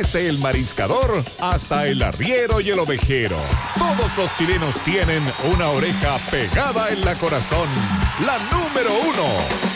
Desde el mariscador hasta el arriero y el ovejero. Todos los chilenos tienen una oreja pegada en la corazón. La número 1.